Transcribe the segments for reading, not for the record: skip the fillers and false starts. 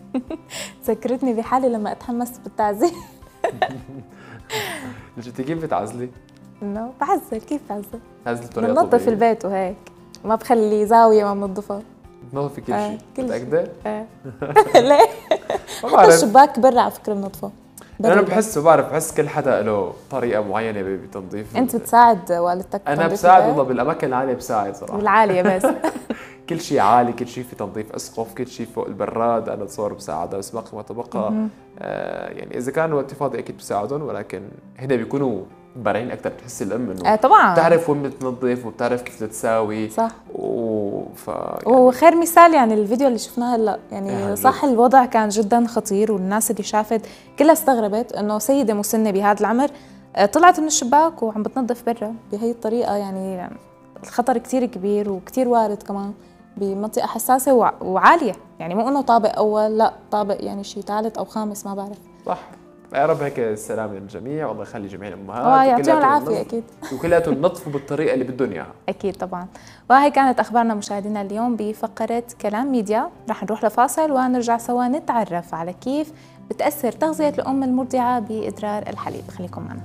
ذكرتني بحالي لما اتحمست بالتعزيل. انت كيف بتعزلي؟ انه بعزل. كيف بعزل؟ عزلي بطريقه بنظف البيت وهيك، ما بخلي زاويه ما بنظفها. بتنظفي كل شيء؟ متأكدة؟ ليه؟ ما حتى بعرف. الشباك برا على فكره بنظفه. انا بحس كل حدا له طريقه معينه بتنظيف. انت بتساعد والدتك؟ انا بساعد والله، بالاماكن العاليه بساعد صراحه. بالعاليه بس. كل شيء عالي، كل شيء في تنظيف اسقف، كل شيء فوق البراد انا صور بساعدها، بس باقي ما تبقى يعني اذا كان وقتي فاضي اكيد بساعدهم، ولكن هنا بيكونوا بارعين اكثر. بتحس الام انه طبعا بتعرف وين بتنظف وبتعرف كيف تساوي. صح. يعني وخير مثال يعني الفيديو اللي شفناه هلا، يعني صح جد. الوضع كان جدا خطير، والناس اللي شافت كلها استغربت انه سيده مسنه بهذا العمر طلعت من الشباك وعم بتنظف برا بهي الطريقه. يعني الخطر كثير كبير وكثير وارد كمان بمنطقه حساسه وعاليه، يعني مو انه طابق اول، لا طابق يعني شيء ثالث او خامس ما بعرف. صح. يا رب هيك السلام للجميع، والله يخلي جميع الامهات يعطيهم العافيه اكيد. وكلياتهم ينظفوا بالطريقه اللي بدهم اياها. اكيد طبعا. وهي كانت اخبارنا مشاهدينا اليوم بفقره كلام ميديا. رح نروح لفاصل ونرجع سوا نتعرف على كيف بتاثر تغذيه الام المرضعه بادرار الحليب. خليكم معنا.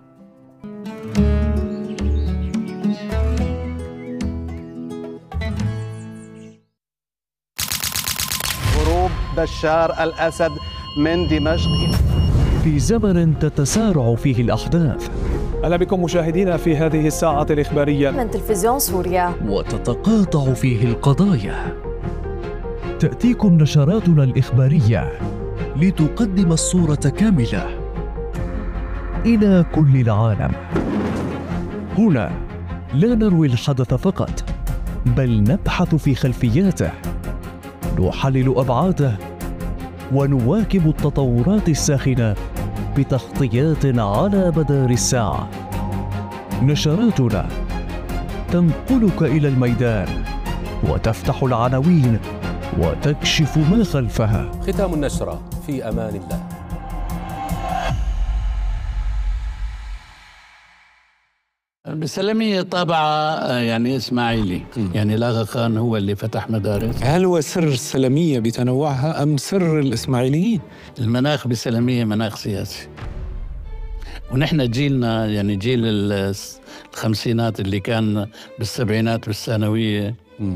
هروب بشار الأسد من دمشق. في زمن تتسارع فيه الأحداث، أهلا بكم مشاهدينا في هذه الساعة الإخبارية من تلفزيون سوريا، وتتقاطع فيه القضايا، تأتيكم نشراتنا الإخبارية لتقدم الصورة كاملة إلى كل العالم. هنا لا نروي الحدث فقط، بل نبحث في خلفياته، نحلل أبعاده، ونواكب التطورات الساخنة بتغطيات على مدار الساعة. نشراتنا تنقلك إلى الميدان وتفتح العناوين وتكشف ما خلفها. ختام النشرة في أمان الله. بالسلمية طابعة يعني إسماعيلي، يعني لاغا خان هو اللي فتح مدارس. هل هو سر السلمية بتنوعها أم سر الإسماعيليين؟ المناخ بالسلمية مناخ سياسي، ونحن جيلنا يعني جيل الخمسينات اللي كان بالسبعينات بالثانوية،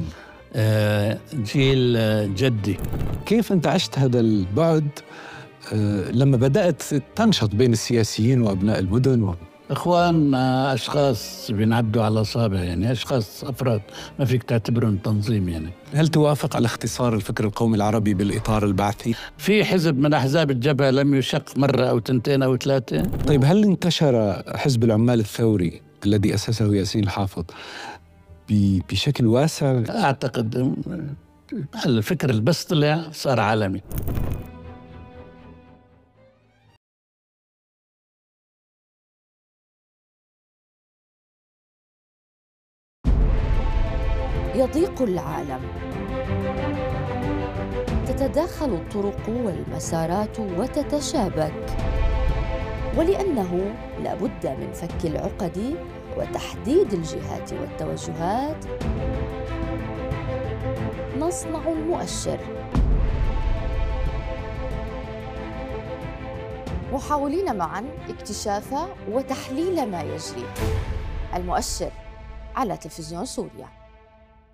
جيل جدي. كيف أنت عشت هذا البعد لما بدأت تنشط بين السياسيين وأبناء المدن إخوان أشخاص بينعدوا على أصابع، يعني أشخاص أفراد ما فيك تعتبرهم تنظيم. يعني هل توافق على اختصار الفكر القومي العربي بالإطار البعثي؟ في حزب من أحزاب الجبهة لم يشق مرة أو تنتين أو ثلاثة. طيب هل انتشر حزب العمال الثوري الذي أسسه ياسين الحافظ بشكل واسع؟ أعتقد الفكر اللي بس طلع صار عالمي. يضيق العالم، تتداخل الطرق والمسارات وتتشابك، ولأنه لابد من فك العقد وتحديد الجهات والتوجهات نصنع المؤشر، محاولين معا اكتشاف وتحليل ما يجري. المؤشر على تلفزيون سوريا.